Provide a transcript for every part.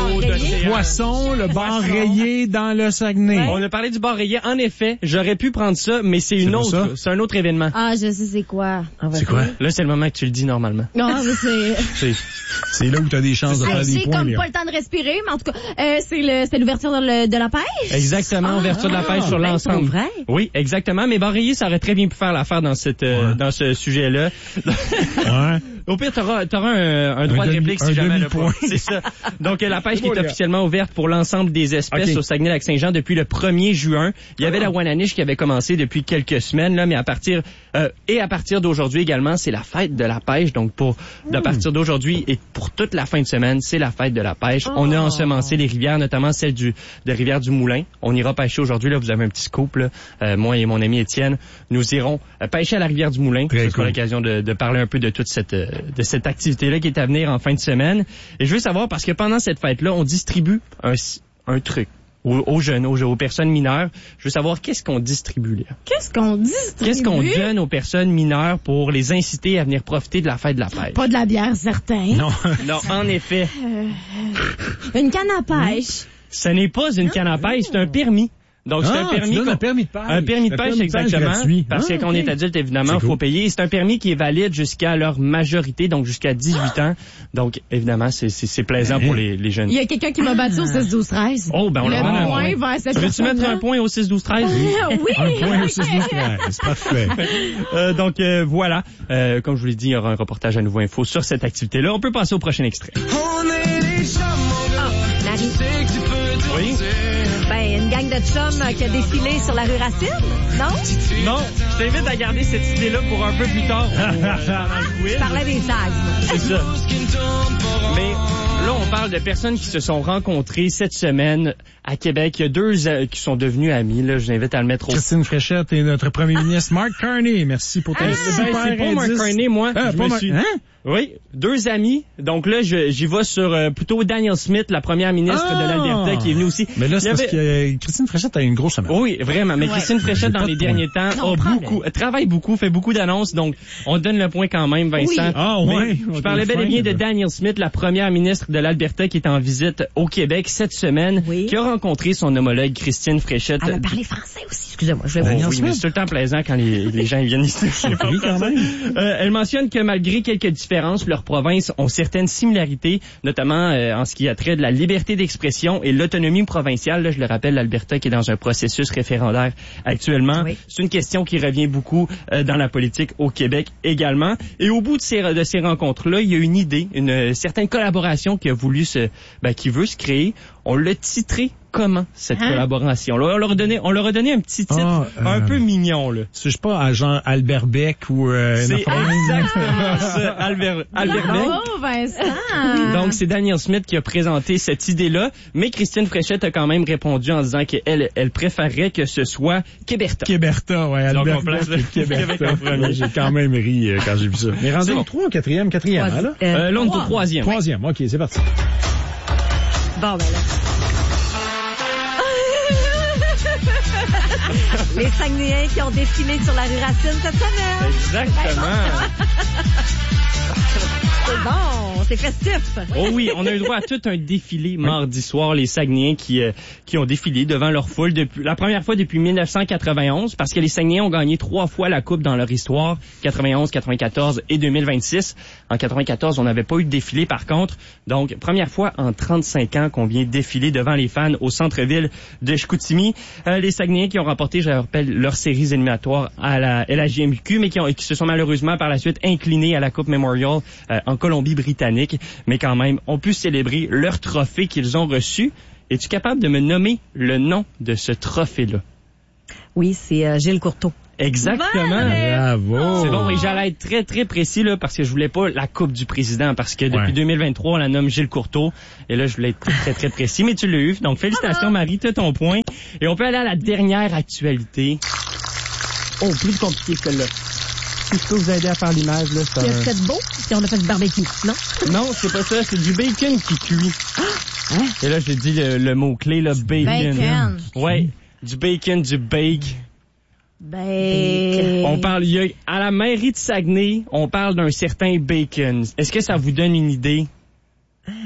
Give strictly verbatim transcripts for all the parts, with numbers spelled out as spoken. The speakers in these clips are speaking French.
d'eau, d'océan. Poisson, le bar rayé dans le Saguenay. Ouais. On a parlé du bar rayé. En effet, j'aurais pu prendre ça, mais c'est une c'est autre, c'est un autre événement. Ah, je sais c'est quoi. C'est quoi? Là, c'est le moment que tu le dis normalement. Non, mais c'est... C'est, c'est là où t'as des chances de faire des J'ai points. comme Léon. pas le temps de respirer, mais en tout cas, euh, c'est le, c'est l'ouverture de, le, de la pêche. Exactement, ouverture de la pêche sur ben, l'ensemble. pour vrai? Oui, exactement. Mais bar rayé, ça aurait très bien pu faire l'affaire dans cette, euh, Ouais. dans ce sujet-là. Ouais. Au pire, t'auras, t'auras un, un droit Un de demi- réplique si un jamais le demi-point. point. C'est ça. Donc, euh, la pêche qui Bon, est là. officiellement ouverte pour l'ensemble des espèces Okay. au Saguenay-Lac-Saint-Jean depuis le premier juin. Il y avait Ah. la Wananiche qui avait commencé depuis quelques semaines, là, mais à partir, euh, et à partir d'aujourd'hui également, c'est la fête de la pêche. Donc, pour, Hmm. de partir d'aujourd'hui et pour toute la fin de semaine, c'est la fête de la pêche. Oh. On a ensemencé les rivières, notamment celle du, de rivière du Moulin. On ira pêcher aujourd'hui, là. Vous avez un petit scoop, là. Euh, moi et mon ami Étienne, nous irons euh, pêcher à la rivière du Moulin. Très Ce sera cool. l'occasion de, de parler un peu de toute cette, euh, de cette activité-là qui est à venir en fin de semaine. Et je veux savoir, parce que pendant cette fête-là, on distribue un, un truc aux, aux jeunes, aux, aux personnes mineures. Je veux savoir, qu'est-ce qu'on distribue, là? Qu'est-ce qu'on distribue? Qu'est-ce qu'on donne aux personnes mineures pour les inciter à venir profiter de la fête de la pêche? Pas de la bière, certain. Non. Non, en effet, Une canne à pêche. ce n'est pas une canne à pêche, c'est un permis. Donc, c'est Ah, un permis, tu donnes qu'on- un permis de pêche. un permis de Un pêche, permis de pêche exactement. gratuit. Parce Ah, que quand on ok. est adulte, évidemment, C'est il faut cool. payer. C'est un permis qui est valide jusqu'à leur majorité, donc jusqu'à dix-huit ans. Donc, évidemment, c'est, c'est, c'est plaisant pour les, les jeunes. Il y a quelqu'un qui m'a battu au six douze treize. Oh, ben, on le leur donne un point point. vers cette Veux-tu mettre personne-là. un point au six douze treize? Oui. Un point au six douze treize. C'est parfait. Euh, donc, euh, voilà. Euh, comme je vous l'ai dit, il y aura un reportage à Nouveau Info sur cette activité-là. On peut passer au prochain extrait. Marie. Oui? Ben, une gang de chums euh, qui a défilé sur la rue Racine, non? Non, je t'invite à garder cette idée-là pour un peu plus tard au- dans le quiz. Je parlais des tags. C'est ça. Mais là, on parle de personnes qui se sont rencontrées cette semaine à Québec. Il y a deux euh, qui sont devenus amis. Là, je vous invite à le mettre au... Christine Fréchette et notre premier ministre Mark Carney. Merci pour ton Ben, super c'est pas Mark indice. Carney, moi. Ah, Je pas me Mark- suis- Hein? Oui, deux amis. Donc là, je- j'y vais sur euh, plutôt Danielle Smith, la première ministre Ah! de l'Alberta, qui est venue aussi. Mais là, Il c'est y parce avait- que euh, Christine Fréchette a une grosse semaine. Oui, vraiment. Mais Ouais. Christine Fréchette, J'ai dans pas les de derniers temps, Non, a prends-le. beaucoup, travaille beaucoup, fait beaucoup d'annonces. Donc, on donne le point quand même, Vincent. Oui. Ah, Mais ouais. Je parlais bel et bien de Fin, Danielle Smith, la première ministre de l'Alberta qui est en visite au Québec cette semaine, Oui. qui a rencontré son homologue Christine Fréchette. Elle a parlé français aussi, excusez-moi. Je vais Oh, vous oui, dire. mais c'est tout le temps plaisant quand les, les gens ils viennent ici. Oui, quand même. Euh, elle mentionne que malgré quelques différences, leurs provinces ont certaines similarités, notamment euh, en ce qui a trait de la liberté d'expression et l'autonomie provinciale. Là, je le rappelle, l'Alberta qui est dans un processus référendaire actuellement. Oui. C'est une question qui revient beaucoup euh, dans la politique au Québec également. Et au bout de ces, de ces rencontres-là, il y a une idée, une euh, certaine collaboration qui a voulu se, ben, qui veut se créer. On l'a titré comment, cette Hein? collaboration? Là, on leur a donné, on leur a donné un petit titre Ah, euh, un peu mignon, là. Je sais pas, à Jean Albert Beck ou... Euh, une C'est affaire de même. exactement ça, Albert, Albert Beck. Oh, Vincent! Donc, c'est Danielle Smith qui a présenté cette idée-là, mais Christine Fréchette a quand même répondu en disant qu'elle elle préférerait que ce soit Québerta. Québerta, ouais, Donc, Albert on place Beck et le Québec Québerta. en premier. J'ai quand même ri euh, quand j'ai vu ça. Mais rendu C'est bon. au trois, quatrième, quatrième, hein, là? Euh, là, on est au trois. troisième. Troisième, ok, c'est parti. Bon, ben là. Les Saguenayens qui ont défilé sur la rue Racine cette semaine. Exactement. C'est bon, c'est festif. Oh oui, on a eu droit à tout un défilé mardi soir, les Saguenayens qui euh, qui ont défilé devant leur foule depuis la première fois depuis mille neuf cent quatre-vingt-onze, parce que les Saguenayens ont gagné trois fois la coupe dans leur histoire, quatre-vingt-onze, quatre-vingt-quatorze et deux mille vingt-six. En quatre-vingt-quatorze, on n'avait pas eu de défilé par contre. Donc, première fois en trente-cinq ans qu'on vient défiler devant les fans au centre-ville de Chicoutimi. Euh, les Saguenayens qui ont remporté, je rappelle, leurs séries éliminatoires à la L H J M Q, mais qui, ont, qui se sont malheureusement par la suite inclinés à la Coupe Memorial euh, en Colombie-Britannique. Mais quand même, ont pu célébrer leur trophée qu'ils ont reçu. Es-tu capable de me nommer le nom de ce trophée-là? Oui, c'est euh, Gilles Courteau. Exactement. Bravo. C'est bon, et j'allais être très, très précis, là, parce que je voulais pas la Coupe du Président, parce que depuis Ouais. deux mille vingt-trois, on la nomme Gilles Courteau, et là, je voulais être très, très précis, mais tu l'as eu. Donc, félicitations, Marie, t'as ton point. Et on peut aller à la dernière actualité. Oh, plus compliqué que celle-là. Si je peux vous aider à faire l'image, là, c'est un... C'est beau si on a fait du barbecue, non? Non, c'est pas ça, c'est du bacon qui cuit. Hein? Et là, j'ai dit le, le mot-clé, là, bacon. Bacon. Ouais, du bacon, du bake. Ben... On parle, il y a, à la mairie de Saguenay, on parle d'un certain bacon. Est-ce que ça vous donne une idée?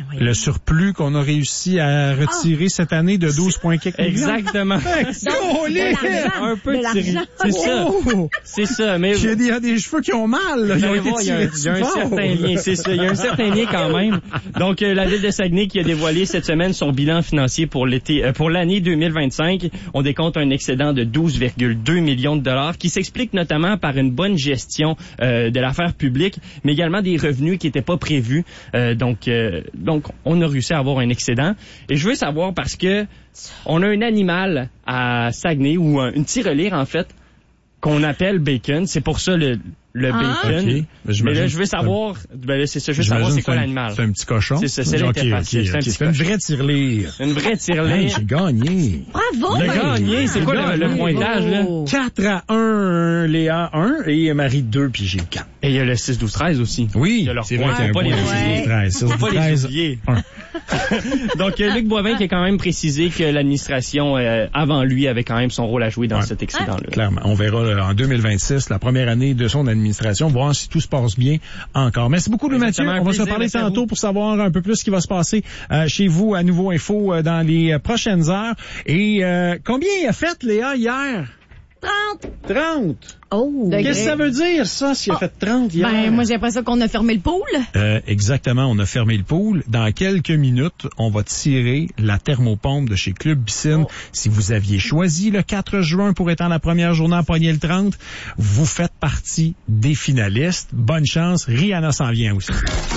oui. Le surplus qu'on a réussi à retirer oh. cette année de douze virgule quatre millions. Exactement. Donc, de un peu de tiré. l'argent. C'est ça. Oh. C'est ça. Mais il y, a des, il y a des cheveux qui ont mal. Là. Ils ont été voir, il y a, il y a un certain lien. C'est ça. Il y a un certain lien quand même. Donc, euh, la ville de Saguenay qui a dévoilé cette semaine son bilan financier pour l'été, euh, pour l'année deux mille vingt-cinq. On décompte un excédent de douze virgule deux millions de dollars qui s'explique notamment par une bonne gestion euh, de l'affaire publique, mais également des revenus qui n'étaient pas prévus. Euh, donc, euh, donc, on a réussi à avoir un excédent. Et je veux savoir parce que on a un animal à Saguenay ou un, une tirelire en fait qu'on appelle bacon. C'est pour ça le le ah. bacon. Okay. Mais là, je veux savoir, ben là, c'est ça, je veux savoir c'est quoi l'animal. C'est un petit cochon. C'est ça, c'est l'interface. Okay, okay, c'est un okay. petit C'est une vraie tirelire. Une vraie tirelire. Hey, j'ai gagné. Bravo! J'ai gagné. C'est quoi le, le pointage, là? quatre à un, Léa un et Marie deux, puis j'ai quatre. Et il y a le six douze treize aussi. Oui, c'est vrai qu'il y a un point six douze treize. six douze treize, donc, euh, Luc Boivin qui a quand même précisé que l'administration, euh, avant lui, avait quand même son rôle à jouer dans ouais. cet accident-là. Clairement. On verra là, en deux mille vingt-six, la première année de son administration, voir si tout se passe bien encore. Merci beaucoup, Louis Mathieu. On va se parler tantôt pour savoir un peu plus ce qui va se passer euh, chez vous à Nouveau Info euh, dans les euh, prochaines heures. Et euh, combien il a fait, Léa, hier? trente. trente. Oh. Qu'est-ce que ça veut dire, ça, s'il a oh. fait trente hier? Ben, moi, j'ai l'impression qu'on a fermé le pool. Euh, exactement, on a fermé le pool. Dans quelques minutes, on va tirer la thermopompe de chez Club Piscine. Oh. Si vous aviez choisi le quatre juin pour être en la première journée à pogner le trente, vous faites partie des finalistes. Bonne chance. Rihanna s'en vient aussi.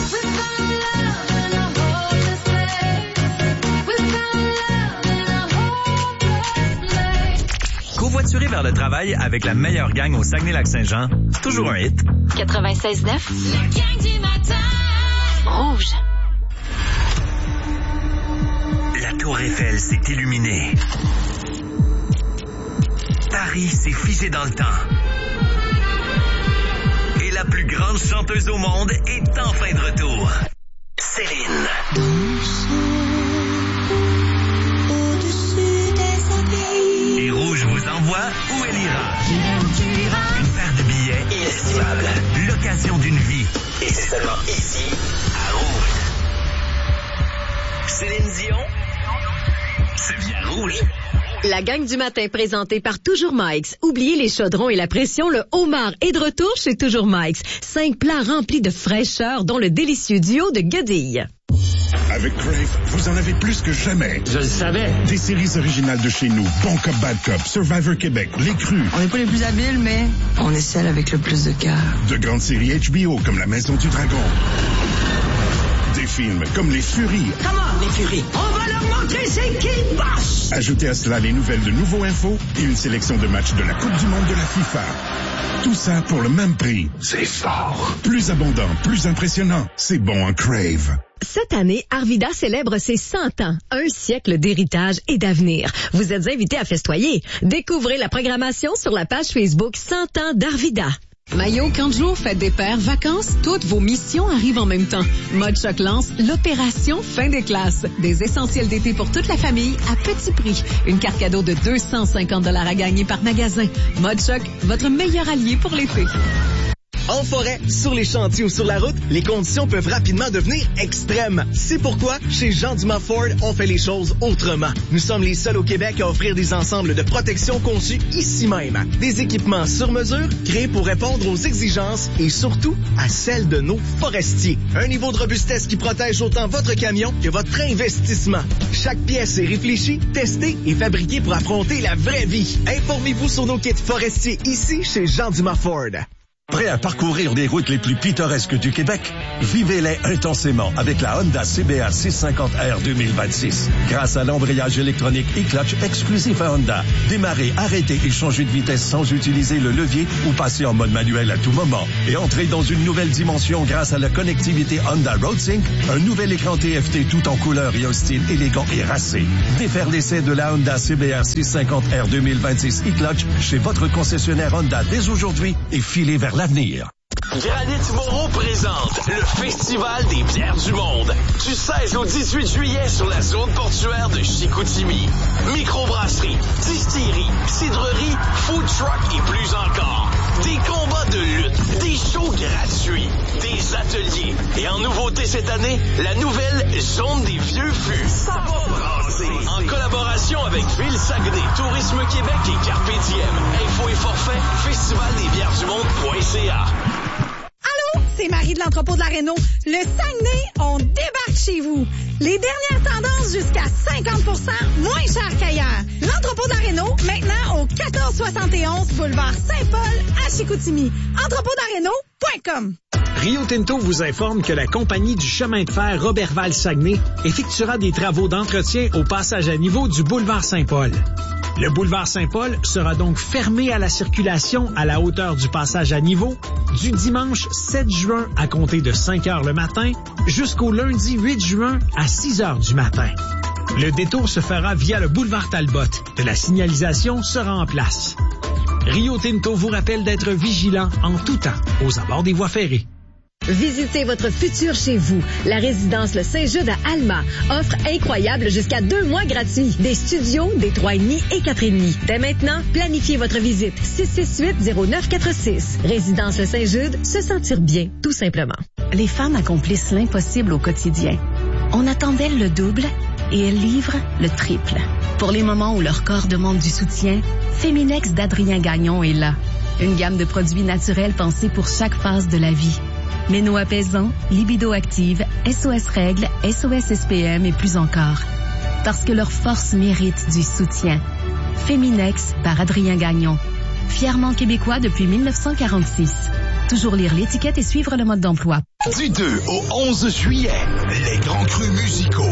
Covoiturer vers le travail avec la meilleure gang au Saguenay-Lac-Saint-Jean, c'est toujours un hit. quatre-vingt-seize neuf. Le gang du matin. Rouge. La tour Eiffel s'est illuminée. Paris s'est figé dans le temps. Et la plus grande chanteuse au monde est enfin de retour. Céline. Et Rouge vous envoie où elle ira. Une paire de billets inestimable. L'occasion d'une vie. Et c'est seulement ici, à Rouge. Céline Dion, c'est bien Rouge. La gang du matin présentée par Toujours Mike's. Oubliez les chaudrons et la pression, le homard est de retour chez Toujours Mike's. Cinq plats remplis de fraîcheur, dont le délicieux duo de guedilles. Avec Crave, vous en avez plus que jamais. Je le savais. Des séries originales de chez nous. Bon Cop, Bad Cop, Survivor Québec, Les Crus. On n'est pas les plus habiles, mais on est celles avec le plus de cœur. De grandes séries H B O comme La Maison du Dragon. Des films comme Les Furies. Comment, Les Furies? On va leur montrer c'est qui le boss! Ajoutez à cela les nouvelles de Nouveau Info et une sélection de matchs de la Coupe du Monde de la FIFA. Tout ça pour le même prix. C'est fort. Plus abondant, plus impressionnant. C'est bon en Crave. Cette année, Arvida célèbre ses cent ans, un siècle d'héritage et d'avenir. Vous êtes invités à festoyer. Découvrez la programmation sur la page Facebook cent ans d'Arvida. Maillot, camp de jour, fête des pères, vacances, toutes vos missions arrivent en même temps. Mode Choc lance l'opération fin des classes. Des essentiels d'été pour toute la famille à petit prix. Une carte cadeau de deux cent cinquante dollars à gagner par magasin. Mode Choc, votre meilleur allié pour l'été. En forêt, sur les chantiers ou sur la route, les conditions peuvent rapidement devenir extrêmes. C'est pourquoi, chez Jean Dumas Ford, on fait les choses autrement. Nous sommes les seuls au Québec à offrir des ensembles de protection conçus ici même. Des équipements sur mesure, créés pour répondre aux exigences et surtout à celles de nos forestiers. Un niveau de robustesse qui protège autant votre camion que votre investissement. Chaque pièce est réfléchie, testée et fabriquée pour affronter la vraie vie. Informez-vous sur nos kits forestiers ici chez Jean Dumas Ford. Prêt à parcourir les routes les plus pittoresques du Québec? Vivez-les intensément avec la Honda C B R six cent cinquante R deux mille vingt-six. Grâce à l'embrayage électronique e-clutch exclusif à Honda, démarrez, arrêtez et changez de vitesse sans utiliser le levier ou passer en mode manuel à tout moment. Et entrez dans une nouvelle dimension grâce à la connectivité Honda RoadSync, un nouvel écran T F T tout en couleur et un style élégant et racé. Défaire l'essai de la Honda C B R six cent cinquante R deux mille vingt-six e-clutch chez votre concessionnaire Honda dès aujourd'hui et filez vers l'avenir. Granit Moreau présente le Festival des bières du monde. Du seize au dix-huit juillet sur la zone portuaire de Chicoutimi. Microbrasserie, distillerie, cidrerie, food truck et plus encore. Des combats de lutte, des shows gratuits, des ateliers. Et en nouveauté cette année, la nouvelle Zone des Vieux Fûts. Ça va brasser. En collaboration avec Ville Saguenay, Tourisme Québec et Carpe Diem. Info et forfait, festivaldesbièresdumonde.ca. Allô, c'est Marie de l'entrepôt de la Réno. Le Saguenay, on débarque chez vous. Les dernières tendances jusqu'à cinquante pour cent moins cher qu'ailleurs. L'entrepôt de la Réno, maintenant au quatorze soixante et onze boulevard Saint-Paul à Chicoutimi. entrepôt de la réno point com. Rio Tinto vous informe que la compagnie du chemin de fer Roberval-Saguenay effectuera des travaux d'entretien au passage à niveau du boulevard Saint-Paul. Le boulevard Saint-Paul sera donc fermé à la circulation à la hauteur du passage à niveau du dimanche sept juin à compter de cinq heures le matin jusqu'au lundi huit juin à six heures du matin. Le détour se fera via le boulevard Talbot. De la signalisation sera en place. Rio Tinto vous rappelle d'être vigilant en tout temps aux abords des voies ferrées. Visitez votre futur chez vous. La résidence Le Saint-Jude à Alma offre incroyable jusqu'à deux mois gratuits. Des studios, des trois et demi et quatre et demi. Dès maintenant, planifiez votre visite. six six huit zéro neuf quatre six. Résidence Le Saint-Jude, se sentir bien, tout simplement. Les femmes accomplissent l'impossible au quotidien. On attend d'elles le double et elles livrent le triple. Pour les moments où leur corps demande du soutien, Féminex d'Adrien Gagnon est là. Une gamme de produits naturels pensés pour chaque phase de la vie. Méno apaisant, libido active, S O S règles, S O S S P M et plus encore. Parce que leur force mérite du soutien. Féminex par Adrien Gagnon. Fièrement québécois depuis mille neuf cent quarante-six. Toujours lire l'étiquette et suivre le mode d'emploi. Du deux au onze juillet, les grands crus musicaux.